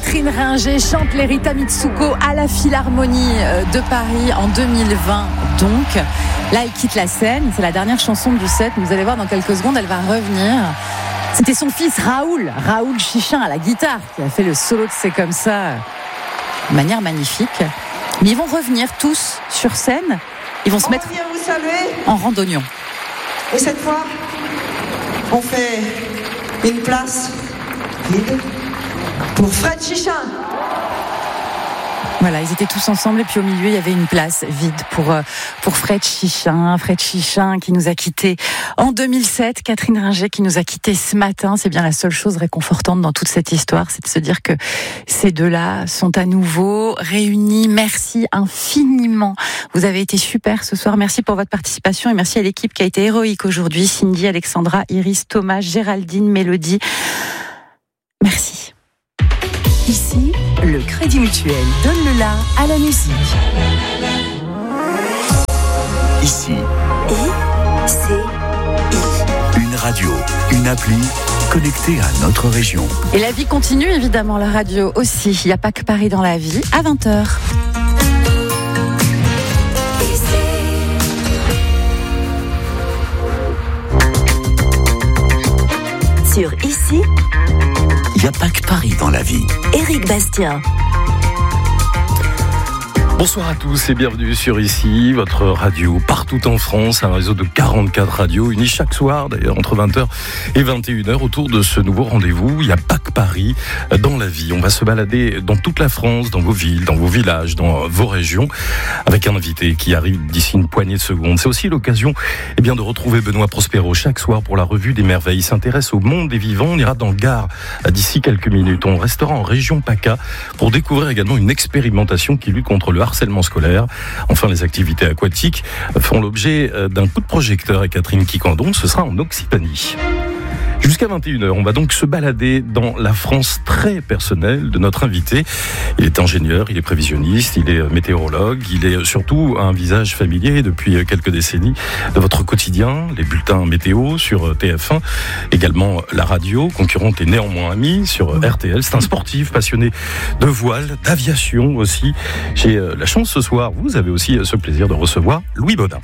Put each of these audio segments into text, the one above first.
Catherine Ringer chante les Rita Mitsuko à la Philharmonie de Paris en 2020. Donc, là, elle quitte la scène. C'est la dernière chanson du set. Vous allez voir dans quelques secondes, elle va revenir. C'était son fils Raoul Chichin à la guitare, qui a fait le solo de C'est comme ça de manière magnifique. Mais ils vont revenir tous sur scène. Ils vont se mettre vous saluer. En randonnion. Et cette fois, on fait une place vide pour Fred Chichin. Voilà, ils étaient tous ensemble et puis au milieu, il y avait une place vide pour Fred Chichin. Fred Chichin qui nous a quittés en 2007. Catherine Ringer qui nous a quittés ce matin. C'est bien la seule chose réconfortante dans toute cette histoire, c'est de se dire que ces deux-là sont à nouveau réunis. Merci infiniment. Vous avez été super ce soir. Merci pour votre participation et merci à l'équipe qui a été héroïque aujourd'hui. Cindy, Alexandra, Iris, Thomas, Géraldine, Mélodie. Merci. Ici, le Crédit Mutuel donne le la à la musique. Ici. I-C-I. Une radio, une appli connectée à notre région. Et la vie continue évidemment, la radio aussi. Il n'y a pas que Paris dans la vie, à 20h. Sur Ici, Il n'y a pas que Paris dans la vie. Éric Bastien. Bonsoir à tous et bienvenue sur Ici, votre radio partout en France, un réseau de 44 radios unis chaque soir d'ailleurs entre 20h et 21h autour de ce nouveau rendez-vous. Il n'y a pas que Paris dans la vie. On va se balader dans toute la France, dans vos villes, dans vos villages, dans vos régions avec un invité qui arrive d'ici une poignée de secondes. C'est aussi l'occasion de retrouver Benoît Prospero chaque soir pour la revue des merveilles. Il s'intéresse au monde des vivants. On ira dans le Gard d'ici quelques minutes. On restera en région PACA pour découvrir également une expérimentation qui lutte contre le harcèlement scolaire. Enfin, les activités aquatiques font l'objet d'un coup de projecteur et Catherine Quicandon, ce sera en Occitanie. Jusqu'à 21h, on va donc se balader dans la France très personnelle de notre invité. Il est ingénieur, il est prévisionniste, il est météorologue, il est surtout un visage familier depuis quelques décennies de votre quotidien, les bulletins météo sur TF1, également la radio, concurrente et néanmoins amie sur RTL. C'est un sportif passionné de voile, d'aviation aussi. J'ai la chance ce soir, vous avez aussi ce plaisir de recevoir Louis Baudin.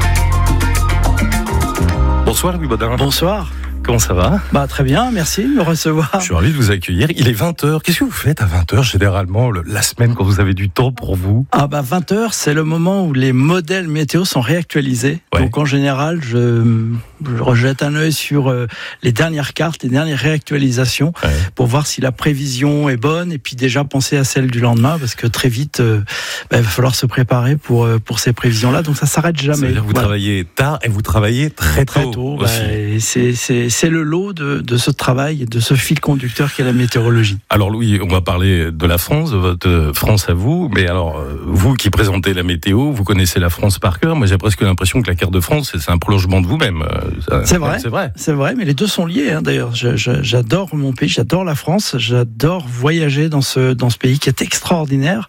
Bonsoir Louis Baudin. Bonsoir. Comment ça va ? Très bien, merci de me recevoir. Je suis ravi de vous accueillir. Il est 20h. Qu'est-ce que vous faites à 20h généralement la semaine quand vous avez du temps pour vous ? 20h, c'est le moment où les modèles météo sont réactualisés. Ouais. Donc en général, je rejette un œil sur les dernières cartes, les dernières réactualisations pour voir si la prévision est bonne et puis déjà penser à celle du lendemain parce que très vite, il va falloir se préparer pour ces prévisions-là. Donc ça s'arrête jamais. Ça veut dire que vous travaillez tard et vous travaillez très tôt aussi. C'est le lot de ce travail, de ce fil conducteur qu'est la météorologie. Alors Louis, on va parler de la France, de votre France à vous. Mais alors, vous qui présentez la météo, vous connaissez la France par cœur. Moi, j'ai presque l'impression que la carte de France, c'est un prolongement de vous-même. C'est vrai, mais les deux sont liés. D'ailleurs, j'adore mon pays, j'adore la France, j'adore voyager dans ce pays qui est extraordinaire,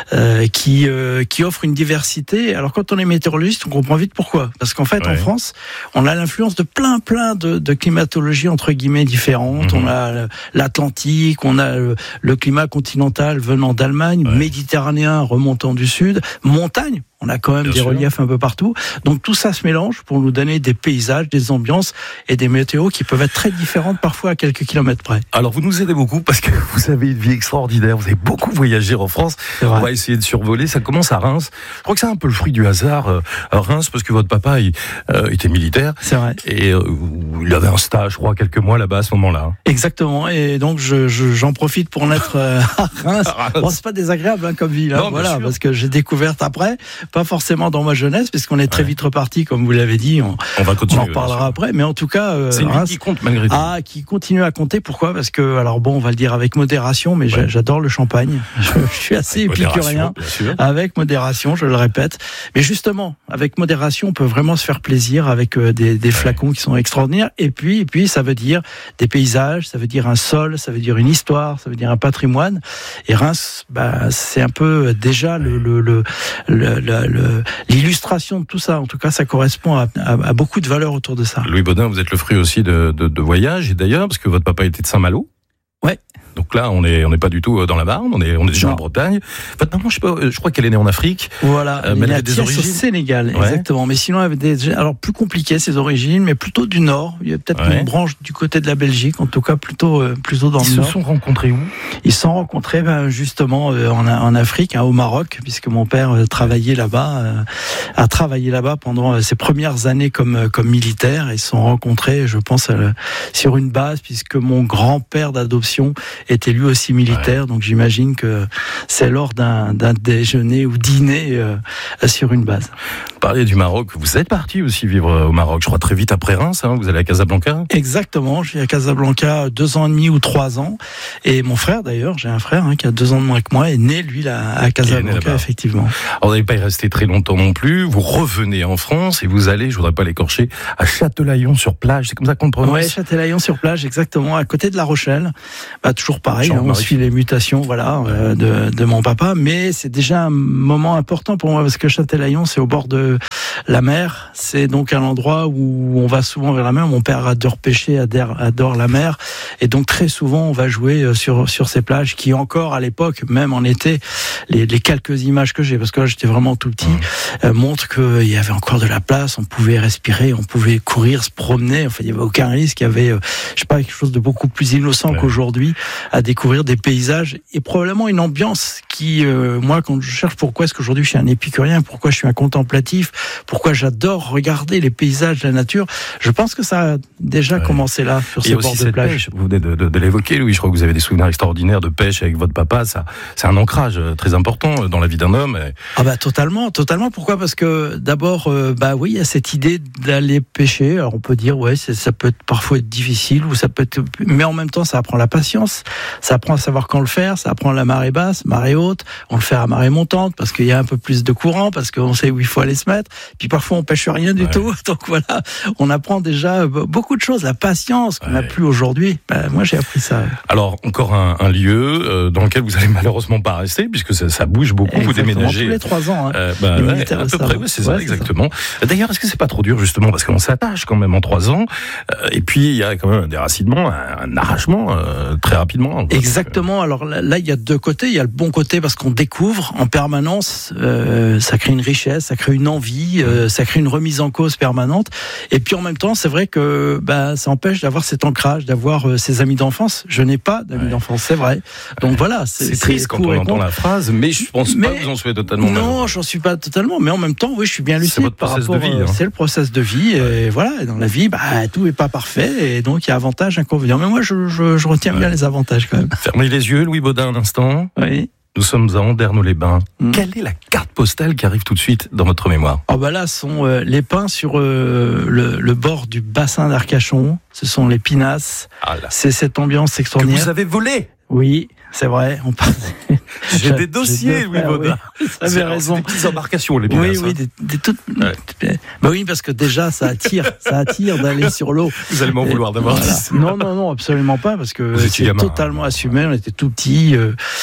qui offre une diversité. Alors, quand on est météorologiste, on comprend vite pourquoi. Parce qu'en fait, en France, on a l'influence de plein de climatologies entre guillemets différentes. On a l'Atlantique, on a le climat continental venant d'Allemagne, méditerranéen remontant du sud, montagne. On a quand même des reliefs un peu partout. Donc tout ça se mélange pour nous donner des paysages, des ambiances et des météos qui peuvent être très différentes parfois à quelques kilomètres près. Alors vous nous aidez beaucoup parce que vous avez une vie extraordinaire. Vous avez beaucoup voyagé en France. On va essayer de survoler. Ça commence à Reims. Je crois que c'est un peu le fruit du hasard à Reims parce que votre papa il était militaire. C'est vrai. Et il avait un stage, je crois, quelques mois là-bas à ce moment-là. Exactement. Et donc j'en profite pour naître à Reims. Bon, c'est pas désagréable comme ville. Non, parce que j'ai découvert après. Pas forcément dans ma jeunesse, puisqu'on est très vite reparti, comme vous l'avez dit. On va continuer. On en reparlera après, mais en tout cas, c'est une ville qui compte malgré tout. Qui continue à compter. Pourquoi ? Parce que, on va le dire avec modération, mais j'adore le champagne. Je suis assez épicurien. Avec modération, je le répète. Mais justement, avec modération, on peut vraiment se faire plaisir avec des flacons qui sont extraordinaires. Et puis, ça veut dire des paysages, ça veut dire un sol, ça veut dire une histoire, ça veut dire un patrimoine. Et Reims, c'est un peu déjà l'illustration de tout ça. En tout cas, ça correspond à beaucoup de valeurs autour de ça. Louis Baudin, vous êtes le fruit aussi de voyages, et d'ailleurs, parce que votre papa était de Saint-Malo. Ouais. Donc là, on n'est pas du tout dans la Marne, on est déjà en Bretagne. Votre maman, je crois qu'elle est née en Afrique. Voilà, mais elle avait des origines au Sénégal, exactement. Mais sinon, elle avait alors plus compliqué ses origines, mais plutôt du Nord. Il y a peut-être une branche du côté de la Belgique, en tout cas plutôt dans le Nord. Ils se sont rencontrés où ? Ils se sont rencontrés justement en Afrique, au Maroc, puisque mon père travaillait là-bas, a travaillé là-bas pendant ses premières années comme militaire. Ils se sont rencontrés, je pense, sur une base, puisque mon grand-père d'adoption était lui aussi militaire. Donc j'imagine que c'est lors d'un déjeuner ou dîner sur une base. Vous parliez du Maroc, vous êtes parti aussi vivre au Maroc, je crois très vite après Reims, vous allez à Casablanca ? Exactement, je suis à Casablanca 2 ans et demi ou 3 ans. Et mon frère d'ailleurs, j'ai un frère qui a 2 ans de moins que moi, est né lui là à Casablanca, effectivement. Alors, vous n'allez pas y rester très longtemps non plus, vous revenez en France et vous allez, je voudrais pas l'écorcher, à Châtelaillon-sur-Plage, c'est comme ça qu'on le prononce ? Oui, Châtelaillon-sur-Plage, exactement, à côté de La Rochelle. Toujours pareil, on suit les mutations de mon papa, mais c'est déjà un moment important pour moi parce que Châtelaillon, c'est au bord de la mer. C'est donc un endroit où on va souvent vers la mer. Mon père adore pêcher, adore la mer, et donc très souvent on va jouer sur ces plages qui encore à l'époque, même en été, les quelques images que j'ai, parce que là j'étais vraiment tout petit, montrent qu'il y avait encore de la place, on pouvait respirer, on pouvait courir, se promener. Enfin, il n'y avait aucun risque. Il y avait, quelque chose de beaucoup plus innocent qu'aujourd'hui, à découvrir des paysages et probablement une ambiance qui, moi, quand je cherche pourquoi est-ce qu'aujourd'hui je suis un épicurien, pourquoi je suis un contemplatif, pourquoi j'adore regarder les paysages, la nature, je pense que ça a déjà commencé là, sur ces bords de plage. Pêche, vous venez de l'évoquer, Louis, je crois que vous avez des souvenirs extraordinaires de pêche avec votre papa, ça, c'est un ancrage très important dans la vie d'un homme. Totalement. Pourquoi ? Parce que d'abord, il y a cette idée d'aller pêcher. Alors on peut dire, ça peut parfois être difficile, ou ça peut être, mais en même temps, ça apprend la patience, ça apprend à savoir quand le faire, ça apprend la marée basse, marée haute, on le fait à marée montante parce qu'il y a un peu plus de courant, parce qu'on sait où il faut aller se mettre. Puis parfois on pêche rien du tout. Donc voilà, on apprend déjà beaucoup de choses, la patience qu'on n'a plus aujourd'hui. Moi j'ai appris ça. Alors encore un lieu dans lequel vous allez malheureusement pas rester, puisque ça bouge beaucoup. Vous déménagez tous les 3 ans. à peu près, c'est ça exactement. D'ailleurs, est-ce que c'est pas trop dur justement parce qu'on s'attache quand même en 3 ans, et puis il y a quand même un déracinement, un arrachement très rapidement. Exactement. Alors là, il y a 2 côtés. Il y a le bon côté parce qu'on découvre en permanence. Ça crée une richesse, ça crée une envie, ça crée une remise en cause permanente. Et puis en même temps, c'est vrai que ça empêche d'avoir cet ancrage, d'avoir ses amis d'enfance. Je n'ai pas d'amis d'enfance, c'est vrai. Donc voilà, c'est triste quand on entend la phrase, mais je pense pas que vous en soyez totalement. Non, j'en suis pas totalement. Mais en même temps, oui, je suis bien lucide. C'est votre process de vie. C'est le process de vie. Et voilà, et dans la vie, tout est pas parfait, et donc il y a avantages, inconvénients. Mais moi, je retiens bien les avantages quand même. Fermez les yeux, Louis Baudin, un instant. Oui. Nous sommes à Andernos-les-Bains. Quelle est la carte postale qui arrive tout de suite dans votre mémoire ? Là, sont les pins sur le bord du bassin d'Arcachon. Ce sont les pinasses. C'est cette ambiance extraordinaire. Que vous avez volé ? Oui, c'est vrai. J'ai des dossiers, Louis Baudin. Vous avez raison. Des petites embarcations, les pinasses. Oui, des toutes. Oui, parce que déjà, ça attire d'aller sur l'eau. Vous allez m'en vouloir d'avoir dit ça. Non, absolument pas, parce que c'est totalement assumé. On était tout petits.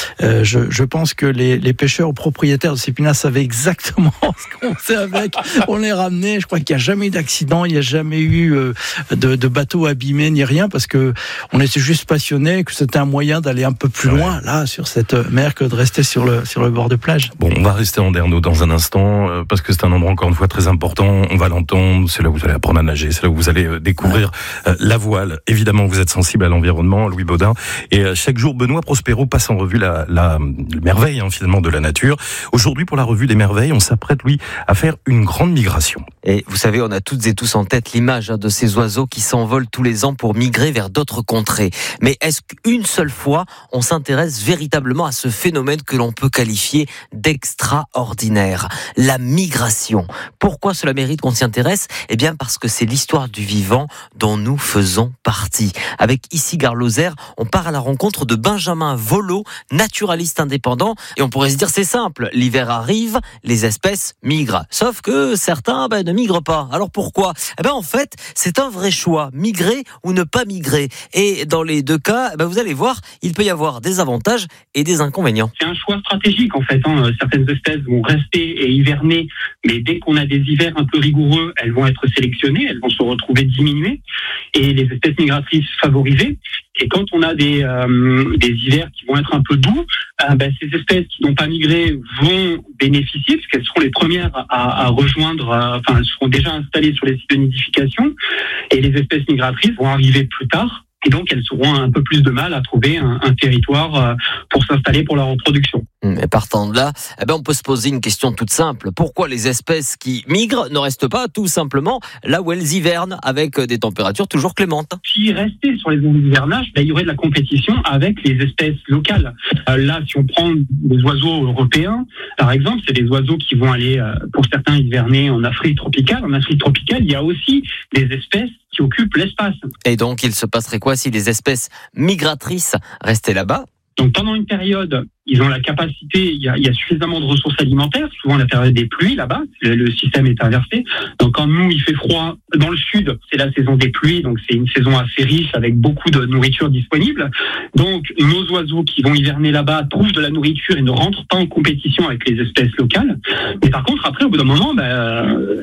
Je pense que les pêcheurs propriétaires de ces pinasses savaient exactement ce qu'on faisait avec. On les ramenait. Je crois qu'il n'y a jamais eu d'accident, il n'y a jamais eu de bateau abîmé ni rien, parce que on était juste passionnés, que c'était un moyen d'aller un peu plus loin là sur cette mer que de rester sur le bord de plage. Bon, on va rester à Andernos dans un instant parce que c'est un endroit encore une fois très important. On va l'entendre. C'est là où vous allez apprendre à nager. C'est là où vous allez découvrir la voile. Évidemment, vous êtes sensible à l'environnement, Louis Baudin. Et chaque jour, Benoît Prospero passe en revue la merveille finalement de la nature. Aujourd'hui, pour la revue des merveilles, on s'apprête, Louis, à faire une grande migration. Et vous savez, on a toutes et tous en tête l'image de ces oiseaux qui s'envolent tous les ans pour migrer vers d'autres contrées. Mais est-ce qu'une seule fois, on s'intéresse véritablement à ce phénomène que l'on peut qualifier d'extraordinaire, la migration? Pourquoi cela mérite qu'on s'y intéresse? Eh bien parce que c'est l'histoire du vivant dont nous faisons partie. Avec Ici Gare Lozère, on part à la rencontre de Benjamin Volo, naturaliste indépendant, et on pourrait se dire c'est simple, l'hiver arrive, les espèces migrent. Sauf que certains ne migrent pas. Alors pourquoi? En fait, c'est un vrai choix, migrer ou ne pas migrer. Et dans les 2 cas, vous allez voir, il peut y avoir des avantages et des inconvénients. C'est un choix stratégique en fait. Certaines espèces vont rester et hiverner, mais dès qu'on a des hivers un peu rigoureux, elles vont être sélectionnées, elles vont se retrouver diminuées, et les espèces migratrices favorisées. Et quand on a des hivers qui vont être un peu doux, ces espèces qui n'ont pas migré vont bénéficier, puisqu'elles seront les premières à rejoindre, elles seront déjà installées sur les sites de nidification, et les espèces migratrices vont arriver plus tard. Et donc, elles auront un peu plus de mal à trouver un territoire pour s'installer pour la reproduction. Et partant de là, on peut se poser une question toute simple. Pourquoi les espèces qui migrent ne restent pas tout simplement là où elles hivernent avec des températures toujours clémentes? S'ils restaient sur les zones d'hivernage, il y aurait de la compétition avec les espèces locales. Là, si on prend des oiseaux européens, par exemple, c'est des oiseaux qui vont aller, pour certains, hiverner en Afrique tropicale. En Afrique tropicale, il y a aussi des espèces qui occupent l'espace. Et donc, il se passerait quoi si les espèces migratrices restaient là-bas? Donc, pendant une période, ils ont la capacité, il y a suffisamment de ressources alimentaires, souvent la période des pluies là-bas, le système est inversé. Donc, quand nous, il fait froid dans le sud, c'est la saison des pluies, donc c'est une saison assez riche avec beaucoup de nourriture disponible. Donc, nos oiseaux qui vont hiverner là-bas trouvent de la nourriture et ne rentrent pas en compétition avec les espèces locales. Mais par contre, après, au bout d'un moment,